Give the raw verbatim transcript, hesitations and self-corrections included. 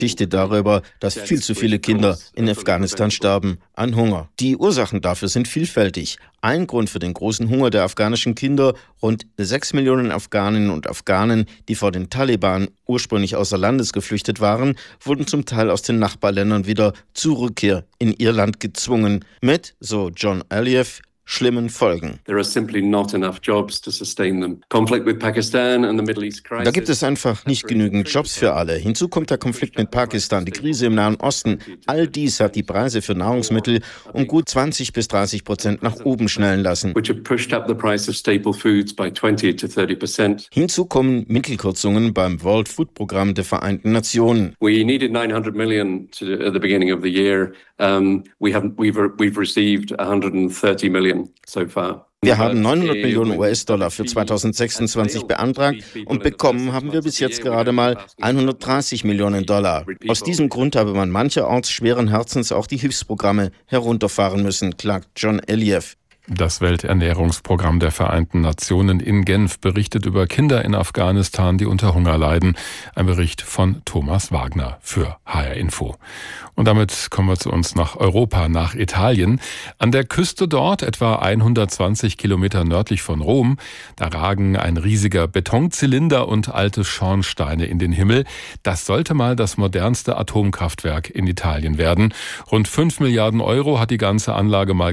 Berichte darüber, dass viel zu viele Kinder in Afghanistan sterben an Hunger. Die Ursachen dafür sind vielfältig. Ein Grund für den großen Hunger der afghanischen Kinder: rund sechs Millionen Afghaninnen und Afghanen, die vor den Taliban ursprünglich außer Landes geflüchtet waren, wurden zum Teil aus den Nachbarländern wieder zur Rückkehr in ihr Land gezwungen, mit, so John Aliyev, schlimmen Folgen. Da gibt es einfach nicht genügend Jobs für alle. Hinzu kommt der Konflikt mit Pakistan, die Krise im Nahen Osten. All dies hat die Preise für Nahrungsmittel um gut zwanzig bis dreißig Prozent nach oben schnellen lassen. Hinzu kommen Mittelkürzungen beim World Food Programm der Vereinten Nationen. We needed nine hundred million to, at the beginning of the year. Um, we haven't, we've, we've received one hundred thirty million so far. Wir haben neunhundert Millionen U S-Dollar für zweitausendsechsundzwanzig beantragt und bekommen haben wir bis jetzt gerade mal hundertdreißig Millionen Dollar. Aus diesem Grund habe man mancherorts schweren Herzens auch die Hilfsprogramme herunterfahren müssen, klagt John Aliyev. Das Welternährungsprogramm der Vereinten Nationen in Genf berichtet über Kinder in Afghanistan, die unter Hunger leiden. Ein Bericht von Thomas Wagner für H R Info. Und damit kommen wir zu uns nach Europa, nach Italien. An der Küste dort, etwa hundertzwanzig Kilometer nördlich von Rom, da ragen ein riesiger Betonzylinder und alte Schornsteine in den Himmel. Das sollte mal das modernste Atomkraftwerk in Italien werden. Rund fünf Milliarden Euro hat die ganze Anlage mal